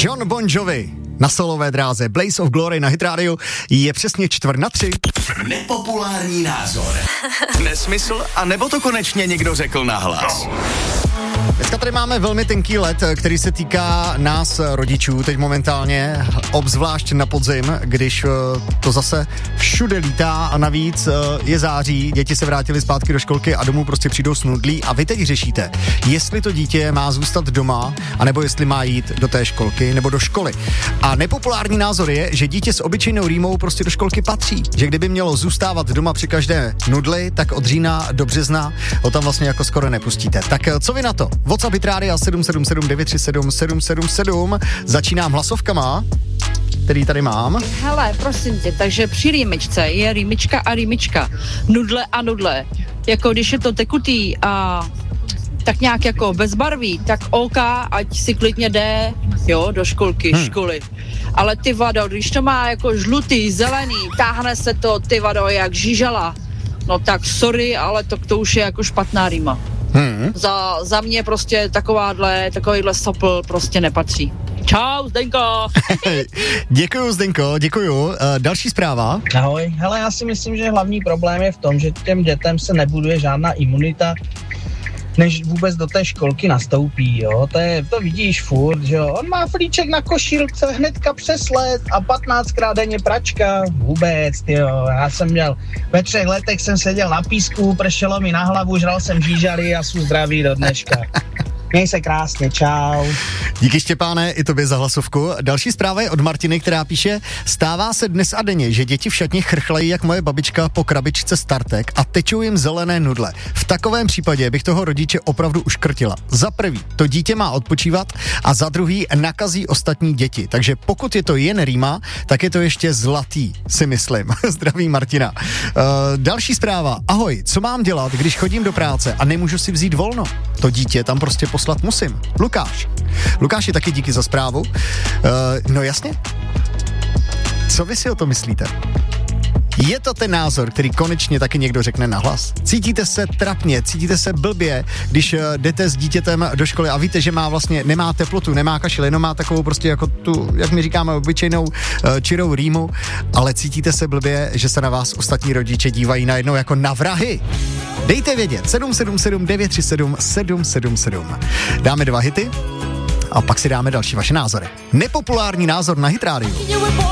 John Bon Jovi na solové dráze Blaze of Glory na Hit Radio je přesně 2:45. Nepopulární názor. Nesmysl, a nebo to konečně někdo řekl nahlas. Dneska tady máme velmi tenký led, který se týká nás rodičů teď momentálně, obzvlášť na podzim, když to zase všude lítá a navíc je září, děti se vrátily zpátky do školky a domů prostě přijdou snudlí a vy teď řešíte, jestli to dítě má zůstat doma, anebo jestli má jít do té školky nebo do školy. A nepopulární názor je, že dítě s obyčejnou rýmou prostě do školky patří, že kdyby mělo zůstávat doma při každé nudli, tak od října do března ho tam vlastně jako skoro nepustíte. Tak co vy na to? WhatsApp Hit Radio 777 937 777. Začínám hlasovkama, který tady mám. Hele, prosím tě, takže při rýmičce je rýmička a rýmička. Nudle a nudle. Jako když je to tekutý a tak nějak jako bez barví, tak OK, ať si klidně jde, jo, do školky, školy. Ale ty vado, když to má jako žlutý, zelený, táhne se to, ty vado, jak žížala, no tak sorry, ale to už je jako špatná rýma. Za mě prostě takovýhle sopl prostě nepatří. Čau, Zdenko! Děkuju, Zdenko, děkuju. Další zpráva. Ahoj, hele, já si myslím, že hlavní problém je v tom, že těm dětem se nebuduje žádná imunita, než vůbec do té školky nastoupí, jo, to vidíš furt, že jo, on má flíček na košilce, hnedka přes let a 15krát denně pračka, vůbec, jo, já jsem měl, ve 3 letech jsem seděl na písku, pršelo mi na hlavu, žral jsem žížary a jsou zdraví do dneška. Měj se krásně, čau. Díky, Štěpáne, i tobě za hlasovku. Další zpráva je od Martiny, která píše: stává se dnes a denně, že děti v šatně chrchlají jak moje babička po krabičce Startek a tečou jim zelené nudle. V takovém případě bych toho rodiče opravdu uškrtila. Za prvý, to dítě má odpočívat a za druhý nakazí ostatní děti. Takže pokud je to jen rýma, tak je to ještě zlatý, si myslím. Zdraví, Martina. Další zpráva. Ahoj, co mám dělat, když chodím do práce a nemůžu si vzít volno? To dítě tam prostě poslat musím. Lukáši, taky díky za zprávu. No jasně. Co vy si o to myslíte? Je to ten názor, který konečně taky někdo řekne nahlas? Cítíte se trapně, cítíte se blbě, když jdete s dítětem do školy a víte, že nemá teplotu, nemá kašel, jenom má takovou prostě jako tu, jak my říkáme, obyčejnou čirou rýmu, ale cítíte se blbě, že se na vás ostatní rodiče dívají najednou jako na vrahy? Dejte vědět, 777 937 777. Dáme 2 hity a pak si dáme další vaše názory. Nepopulární názor na Hit Radio.